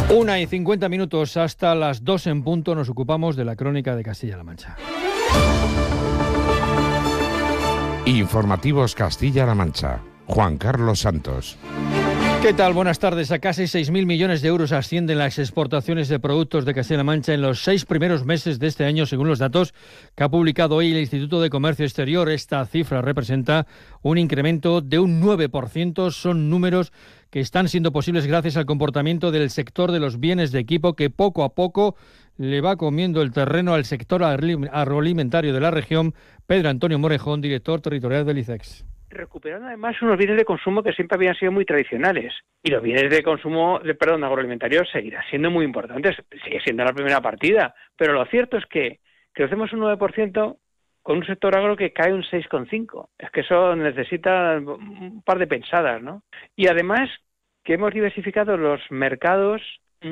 1:50 hasta las 2 en punto. Nos ocupamos de la crónica de Castilla-La Mancha. Informativos Castilla-La Mancha. Juan Carlos Santos. ¿Qué tal? Buenas tardes. A casi 6.000 millones de euros ascienden las exportaciones de productos de Castilla-La Mancha en los 6 primeros meses de este año, según los datos que ha publicado hoy el Instituto de Comercio Exterior. Esta cifra representa un incremento de un 9%. Son números que están siendo posibles gracias al comportamiento del sector de los bienes de equipo, que poco a poco le va comiendo el terreno al sector agroalimentario de la región. Pedro Antonio Morejón, director territorial del ICEX. Recuperando además unos bienes de consumo que siempre habían sido muy tradicionales. Y los bienes de consumo, agroalimentarios seguirán siendo muy importantes. Sigue siendo la primera partida. Pero lo cierto es que crecemos un 9% con un sector agro que cae un 6,5%. Es que eso necesita un par de pensadas, ¿no? Y además que hemos diversificado los mercados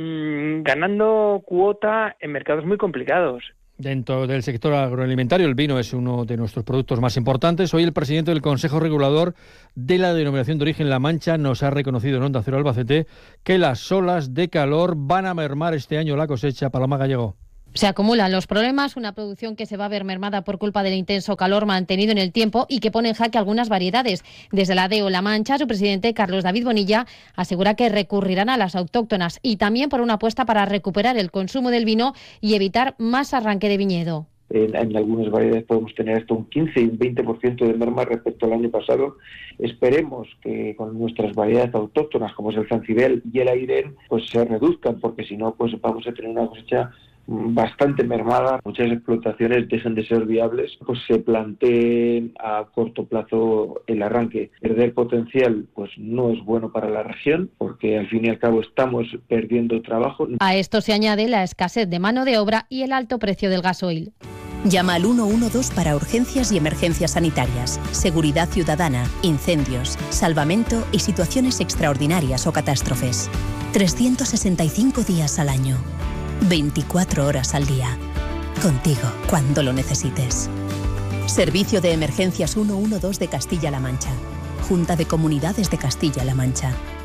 ganando cuota en mercados muy complicados. Dentro del sector agroalimentario, el vino es uno de nuestros productos más importantes. Hoy el presidente del Consejo Regulador de la Denominación de Origen La Mancha nos ha reconocido en Onda Cero Albacete que las olas de calor van a mermar este año la cosecha. Paloma Gallego. Se acumulan los problemas, una producción que se va a ver mermada por culpa del intenso calor mantenido en el tiempo y que pone en jaque algunas variedades. Desde la DEO La Mancha, su presidente Carlos David Bonilla asegura que recurrirán a las autóctonas y también por una apuesta para recuperar el consumo del vino y evitar más arranque de viñedo. En algunas variedades podemos tener hasta un 15 y un 20% de merma respecto al año pasado. Esperemos que con nuestras variedades autóctonas, como es el Zancibel y el Airén, pues se reduzcan, porque si no, pues vamos a tener una cosecha bastante mermada. Muchas explotaciones dejan de ser viables, pues se planteen a corto plazo el arranque. Perder potencial pues no es bueno para la región, porque al fin y al cabo estamos perdiendo trabajo. A esto se añade la escasez de mano de obra y el alto precio del gasoil. Llama al 112 para urgencias y emergencias sanitarias, seguridad ciudadana, incendios, salvamento y situaciones extraordinarias o catástrofes. 365 días al año. 24 horas al día. Contigo, cuando lo necesites. Servicio de Emergencias 112 de Castilla-La Mancha. Junta de Comunidades de Castilla-La Mancha.